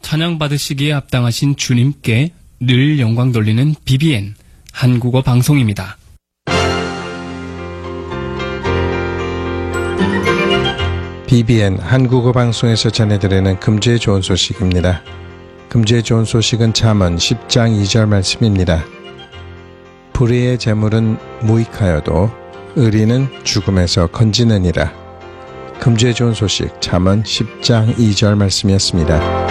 찬양 받으시기에 합당하신 주님께 늘 영광 돌리는 BBN 한국어 방송입니다. BBN 한국어 방송에서 전해드리는 금주의 좋은 소식입니다. 금주의 좋은 소식은 잠언 10장 2절 말씀입니다. 불의의 재물은 무익하여도 의리는 죽음에서 건지느니라. 금주의 좋은 소식 잠언 10장 2절 말씀이었습니다.